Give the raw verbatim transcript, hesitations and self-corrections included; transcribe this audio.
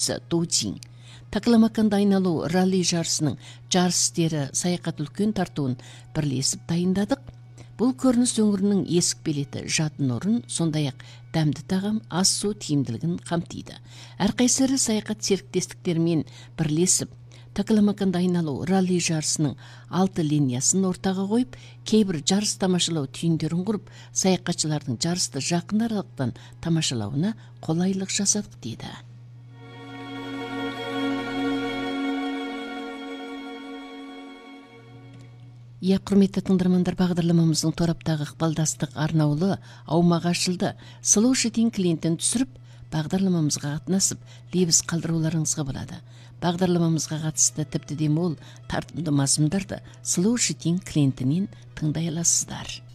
жүргізушісі Доджин. Такаламаканды айналу ралли жарысының жарыс істері саяхат үлкен тартуын бірлесіп дайындадық. Бұл көрініс өңірінің есік билеті, жатын орын, сондай-ақ дәмді тағам, ас су тиімділігін қамтиды. Әрқайсысы саяхат серіктестіктермен бірлесіп Такаламаканды айналу ралли жарысының алты линиясын ортаға қойып, кейбір жарыс тамашалау түйіндерін құрып, саяхатшылардың жарысты жақын аралықтан тамашалауына қолайлық жасадық дейді. Иә, құрметті тыңдармандар, бағдарламамыздың тораптағы ықпалдастық арнаулы аумағы ашылды. Slow Shipping клиентін түсіріп, бағдарламамызға қатынасып, лебіз қалдыруларыңызға болады. Бағдарламамызға қатысты тіпті де мол тартымды мазмұндарды Slow Shipping клиентінен тыңдай аласыздар.